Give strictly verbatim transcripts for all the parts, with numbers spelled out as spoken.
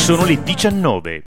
Sono le diciannove.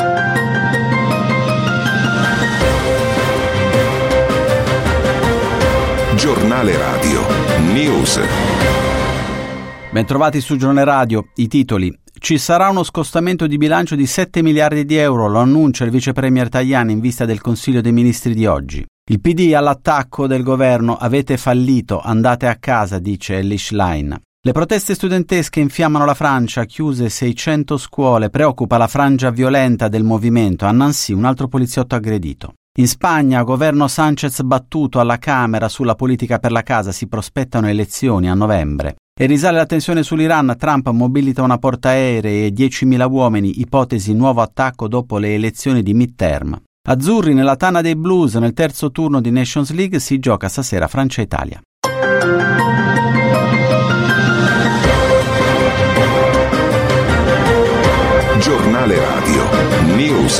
Giornale Radio News. Bentrovati su Giornale Radio. I titoli. Ci sarà uno scostamento di bilancio di sette miliardi di euro, lo annuncia il vice premier Tajani in vista del Consiglio dei Ministri di oggi. Il P D all'attacco del governo, avete fallito, andate a casa, dice Elly Schlein. Le proteste studentesche infiammano la Francia, chiuse seicento scuole, preoccupa la frangia violenta del movimento, a Nancy un altro poliziotto aggredito. In Spagna, governo Sánchez battuto alla Camera sulla politica per la casa, si prospettano elezioni a novembre. E risale la tensione sull'Iran, Trump mobilita una portaerei e diecimila uomini, ipotesi nuovo attacco dopo le elezioni di midterm. Azzurri nella tana dei Blues, nel terzo turno di Nations League si gioca stasera Francia-Italia. Giornale Radio News.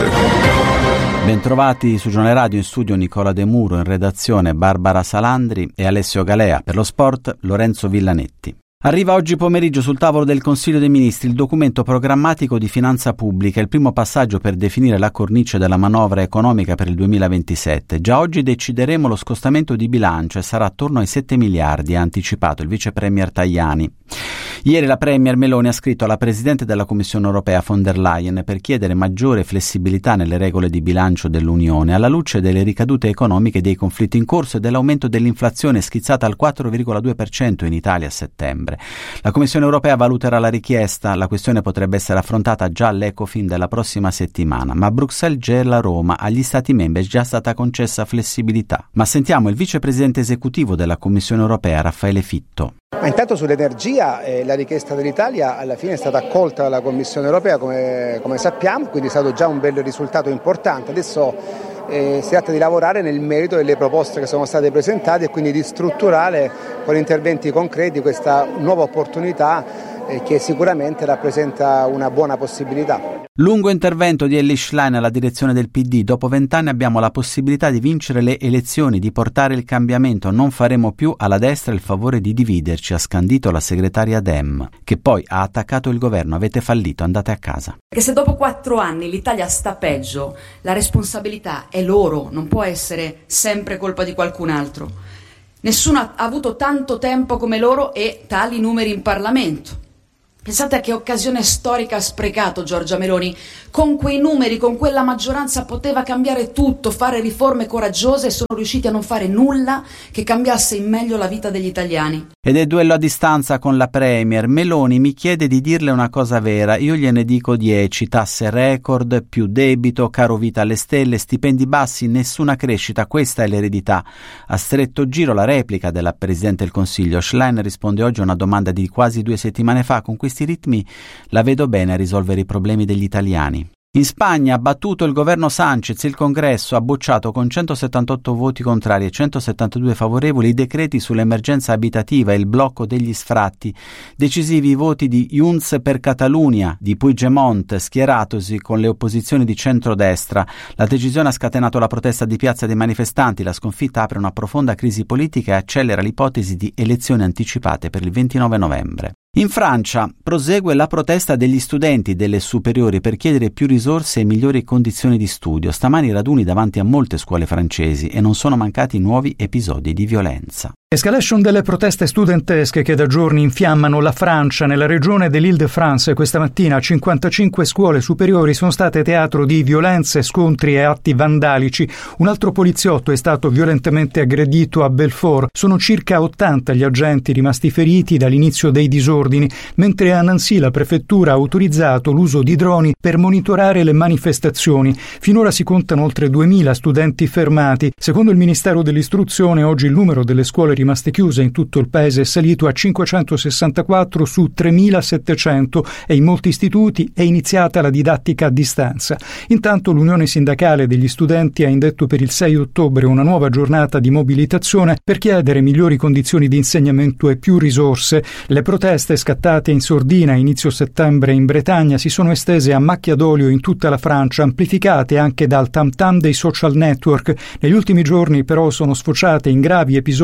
Bentrovati su Giornale Radio, in studio Nicola De Muro, in redazione Barbara Salandri e Alessio Galea, per lo sport Lorenzo Villanetti. Arriva oggi pomeriggio sul tavolo del Consiglio dei Ministri il documento programmatico di finanza pubblica, il primo passaggio per definire la cornice della manovra economica per il duemilaventisette. Già oggi decideremo lo scostamento di bilancio e sarà attorno ai sette miliardi, ha anticipato il vice premier Tajani. Ieri la premier Meloni ha scritto alla Presidente della Commissione europea von der Leyen per chiedere maggiore flessibilità nelle regole di bilancio dell'Unione alla luce delle ricadute economiche dei conflitti in corso e dell'aumento dell'inflazione schizzata al quattro virgola due per cento in Italia a settembre. La Commissione europea valuterà la richiesta, la questione potrebbe essere affrontata già all'Ecofin della prossima settimana, ma a Bruxelles gela Roma, agli Stati membri è già stata concessa flessibilità. Ma sentiamo il vicepresidente esecutivo della Commissione europea Raffaele Fitto. Ma intanto sull'energia eh, la richiesta dell'Italia alla fine è stata accolta dalla Commissione europea come, come sappiamo, quindi è stato già un bel risultato importante. Adesso eh, si tratta di lavorare nel merito delle proposte che sono state presentate e quindi di strutturare con interventi concreti questa nuova opportunità eh, che sicuramente rappresenta una buona possibilità. Lungo intervento di Elly Schlein alla direzione del P D. Dopo vent'anni abbiamo la possibilità di vincere le elezioni, di portare il cambiamento. Non faremo più alla destra il favore di dividerci, ha scandito la segretaria Dem, che poi ha attaccato il governo. Avete fallito, andate a casa. Perché se dopo quattro anni l'Italia sta peggio, la responsabilità è loro, non può essere sempre colpa di qualcun altro. Nessuno ha avuto tanto tempo come loro e tali numeri in Parlamento. Pensate a che occasione storica ha sprecato Giorgia Meloni. Con quei numeri, con quella maggioranza poteva cambiare tutto, fare riforme coraggiose e sono riusciti a non fare nulla che cambiasse in meglio la vita degli italiani. Ed è duello a distanza con la Premier. Meloni mi chiede di dirle una cosa vera, io gliene dico dieci, tasse record, più debito, caro vita alle stelle, stipendi bassi, nessuna crescita, questa è l'eredità. A stretto giro la replica della Presidente del Consiglio. Schlein risponde oggi a una domanda di quasi due settimane fa, con questi ritmi la vedo bene a risolvere i problemi degli italiani. In Spagna ha battuto il governo Sánchez, il Congresso ha bocciato con centosettantotto voti contrari e centosettantadue favorevoli i decreti sull'emergenza abitativa e il blocco degli sfratti, decisivi i voti di Junts per Catalunya, di Puigdemont, schieratosi con le opposizioni di centrodestra. La decisione ha scatenato la protesta di piazza dei manifestanti, la sconfitta apre una profonda crisi politica e accelera l'ipotesi di elezioni anticipate per il ventinove novembre. In Francia prosegue la protesta degli studenti delle superiori per chiedere più risorse e migliori condizioni di studio. Stamani raduni davanti a molte scuole francesi e non sono mancati nuovi episodi di violenza. Escalation delle proteste studentesche che da giorni infiammano la Francia. Nella regione dell'Île-de-France questa mattina cinquantacinque scuole superiori sono state teatro di violenze, scontri e atti vandalici. Un altro poliziotto è stato violentemente aggredito a Belfort. Sono circa ottanta gli agenti rimasti feriti dall'inizio dei disordini, mentre a Nancy la prefettura ha autorizzato l'uso di droni per monitorare le manifestazioni. Finora si contano oltre duemila studenti fermati. Secondo il Ministero dell'Istruzione oggi il numero delle scuole rimaste chiuse in tutto il paese è salito a cinquecentosessantaquattro su tremilasettecento e in molti istituti è iniziata la didattica a distanza. Intanto l'Unione Sindacale degli Studenti ha indetto per il sei ottobre una nuova giornata di mobilitazione per chiedere migliori condizioni di insegnamento e più risorse. Le proteste scattate in sordina a inizio settembre in Bretagna si sono estese a macchia d'olio in tutta la Francia, amplificate anche dal tam tam dei social network. Negli ultimi giorni però sono sfociate in gravi episodi di violenza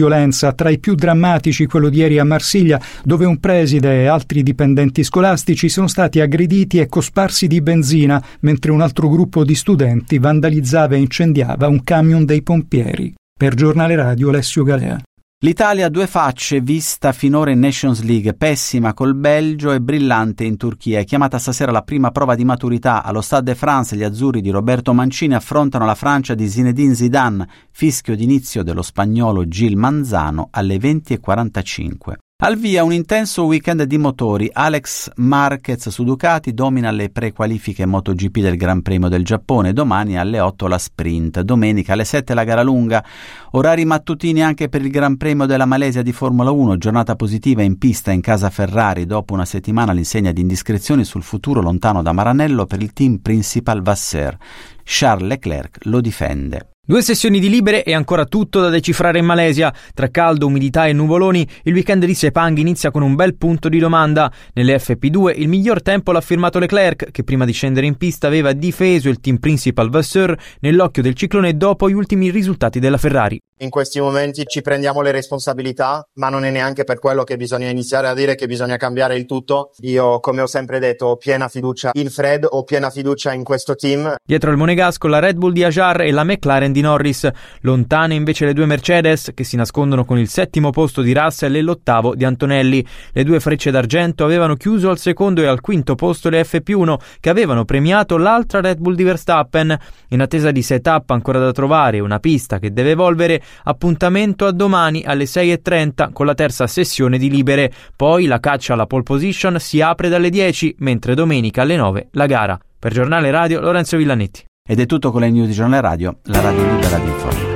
violenza, tra i più drammatici quello di ieri a Marsiglia, dove un preside e altri dipendenti scolastici sono stati aggrediti e cosparsi di benzina, mentre un altro gruppo di studenti vandalizzava e incendiava un camion dei pompieri. Per Giornale Radio, Alessio Galea. L'Italia ha due facce, vista finora in Nations League, pessima col Belgio e brillante in Turchia. È chiamata stasera la prima prova di maturità. Allo Stade de France gli azzurri di Roberto Mancini affrontano la Francia di Zinedine Zidane, fischio d'inizio dello spagnolo Gil Manzano alle venti e quarantacinque. Al via un intenso weekend di motori. Alex Marquez su Ducati domina le prequalifiche MotoGP del Gran Premio del Giappone. Domani alle otto la sprint, domenica alle sette la gara lunga. Orari mattutini anche per il Gran Premio della Malesia di Formula uno. Giornata positiva in pista in casa Ferrari dopo una settimana all'insegna di indiscrezioni sul futuro lontano da Maranello per il team Principal Vasser. Charles Leclerc lo difende. Due sessioni di libere e ancora tutto da decifrare in Malesia. Tra caldo, umidità e nuvoloni, il weekend di Sepang inizia con un bel punto di domanda. Nelle F P due il miglior tempo l'ha firmato Leclerc, che prima di scendere in pista aveva difeso il team Principal Vasseur nell'occhio del ciclone dopo gli ultimi risultati della Ferrari. In questi momenti ci prendiamo le responsabilità, ma non è neanche per quello che bisogna iniziare a dire che bisogna cambiare il tutto. Io, come ho sempre detto, ho piena fiducia in Fred, ho piena fiducia in questo team. Dietro il Monegasco la Red Bull di Ajar e la McLaren di Norris. Lontane invece le due Mercedes, che si nascondono con il settimo posto di Russell e l'ottavo di Antonelli. Le due frecce d'argento avevano chiuso al secondo e al quinto posto le F P uno, che avevano premiato l'altra Red Bull di Verstappen. In attesa di setup ancora da trovare, una pista che deve evolvere, appuntamento a domani alle sei e trenta con la terza sessione di libere. Poi la caccia alla pole position si apre dalle dieci, mentre domenica alle nove la gara. Per Giornale Radio, Lorenzo Villanetti. Ed è tutto con le news di Giornale Radio, la radio libera di informare.